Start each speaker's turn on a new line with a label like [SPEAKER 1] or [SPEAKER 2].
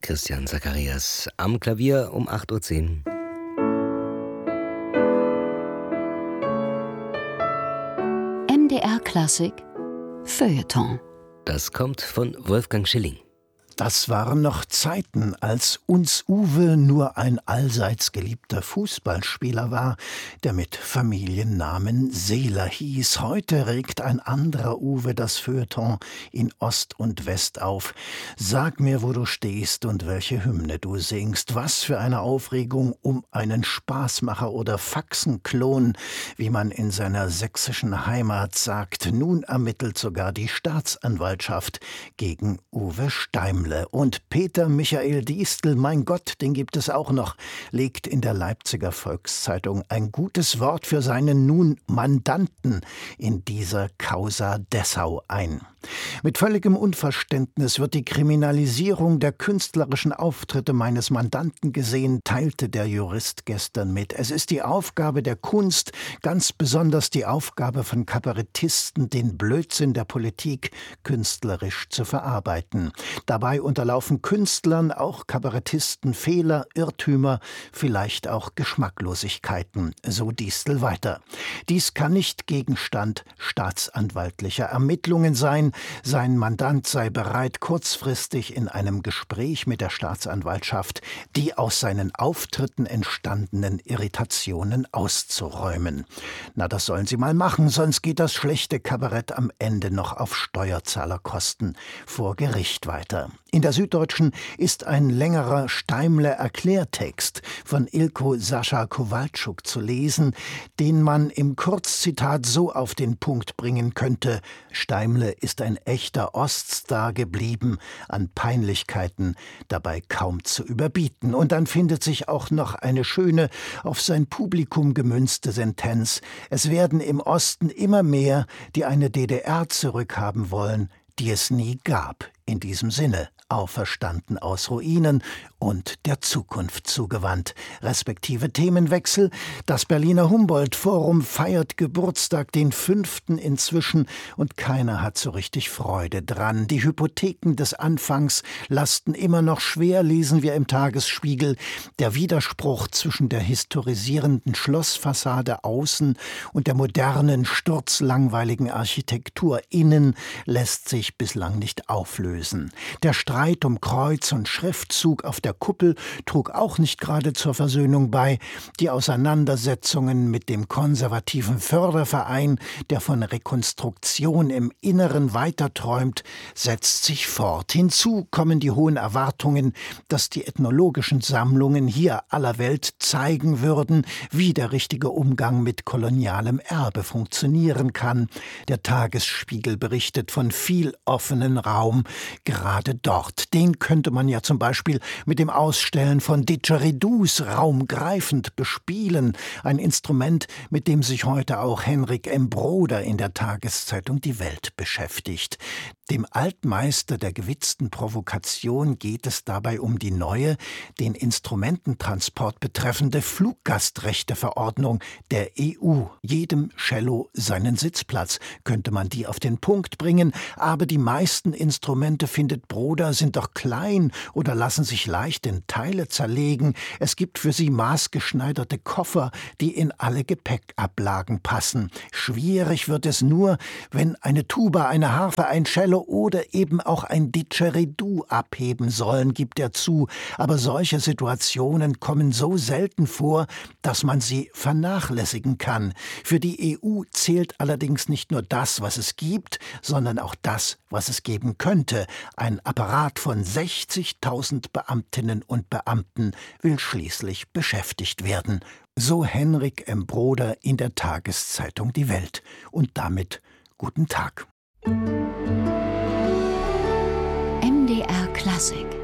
[SPEAKER 1] Christian Zacharias am Klavier um 8:10 Uhr.
[SPEAKER 2] MDR Klassik Feuilleton.
[SPEAKER 1] Das kommt von Wolfgang Schilling.
[SPEAKER 3] Das waren noch Zeiten, als uns Uwe nur ein allseits geliebter Fußballspieler war, der mit Familiennamen Seeler hieß. Heute regt ein anderer Uwe das Feuilleton in Ost und West auf. Sag mir, wo du stehst und welche Hymne du singst. Was für eine Aufregung um einen Spaßmacher oder Faxenklon, wie man in seiner sächsischen Heimat sagt. Nun ermittelt sogar die Staatsanwaltschaft gegen Uwe Steimle. Und Peter Michael Diestel, mein Gott, den gibt es auch noch, legt in der Leipziger Volkszeitung ein gutes Wort für seinen nun Mandanten in dieser Causa Dessau ein. Mit völligem Unverständnis wird die Kriminalisierung der künstlerischen Auftritte meines Mandanten gesehen, teilte der Jurist gestern mit. Es ist die Aufgabe der Kunst, ganz besonders die Aufgabe von Kabarettisten, den Blödsinn der Politik künstlerisch zu verarbeiten. Dabei unterlaufen Künstlern, auch Kabarettisten, Fehler, Irrtümer, vielleicht auch Geschmacklosigkeiten, so Diestel weiter. Dies kann nicht Gegenstand staatsanwaltlicher Ermittlungen sein. Sein Mandant sei bereit, kurzfristig in einem Gespräch mit der Staatsanwaltschaft die aus seinen Auftritten entstandenen Irritationen auszuräumen. Na, das sollen sie mal machen, sonst geht das schlechte Kabarett am Ende noch auf Steuerzahlerkosten vor Gericht weiter. In der Süddeutschen ist ein längerer Steimle-Erklärtext von Ilko Sascha Kowalczuk zu lesen, den man im Kurzzitat so auf den Punkt bringen könnte: Steimle ist ein echter Oststar geblieben, an Peinlichkeiten dabei kaum zu überbieten. Und dann findet sich auch noch eine schöne, auf sein Publikum gemünzte Sentenz: Es werden im Osten immer mehr, die eine DDR zurückhaben wollen, die es nie gab. In diesem Sinne, auferstanden aus Ruinen und der Zukunft zugewandt. Respektive Themenwechsel. Das Berliner Humboldt-Forum feiert Geburtstag, den 5. inzwischen, und keiner hat so richtig Freude dran. Die Hypotheken des Anfangs lasten immer noch schwer, lesen wir im Tagesspiegel. Der Widerspruch zwischen der historisierenden Schlossfassade außen und der modernen, sturzlangweiligen Architektur innen lässt sich bislang nicht auflösen. Der Streit um Kreuz und Schriftzug auf der Kuppel trug auch nicht gerade zur Versöhnung bei. Die Auseinandersetzungen mit dem konservativen Förderverein, der von Rekonstruktion im Inneren weiterträumt, setzt sich fort. Hinzu kommen die hohen Erwartungen, dass die ethnologischen Sammlungen hier aller Welt zeigen würden, wie der richtige Umgang mit kolonialem Erbe funktionieren kann. Der Tagesspiegel berichtet von viel offenen Raum, gerade dort. Den könnte man ja zum Beispiel mit dem Ausstellen von Didgeridoos raumgreifend bespielen. Ein Instrument, mit dem sich heute auch Henrik M. Broder in der Tageszeitung Die Welt beschäftigt. Dem Altmeister der gewitzten Provokation geht es dabei um die neue, den Instrumententransport betreffende Fluggastrechteverordnung der EU. Jedem Cello seinen Sitzplatz, könnte man die auf den Punkt bringen, aber die meisten Instrumente, findet Broder, sind doch klein oder lassen sich leicht in Teile zerlegen. Es gibt für sie maßgeschneiderte Koffer, die in alle Gepäckablagen passen. Schwierig wird es nur, wenn eine Tuba, eine Harfe, ein Cello oder eben auch ein Didgeridoo abheben sollen, gibt er zu. Aber solche Situationen kommen so selten vor, dass man sie vernachlässigen kann. Für die EU zählt allerdings nicht nur das, was es gibt, sondern auch das, was es geben könnte. Ein Apparat von 60.000 Beamtinnen und Beamten will schließlich beschäftigt werden. So Henrik M. Broder in der Tageszeitung Die Welt. Und damit guten Tag.
[SPEAKER 2] MDR Klassik.